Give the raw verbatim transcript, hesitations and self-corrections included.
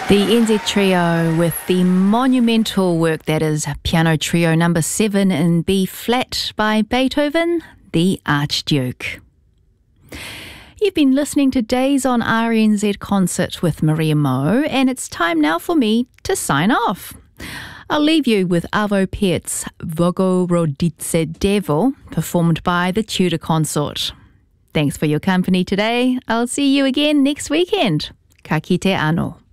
The N Z Trio with the monumental work that is Piano Trio number seven in B flat by Beethoven, the Archduke. You've been listening to Days on R N Z Concert with Maria Moe, and it's time now for me to sign off. I'll leave you with Arvo Pärt's Bogorodice Devo, performed by the Tudor Consort. Thanks for your company today. I'll see you again next weekend. Ka kite anō.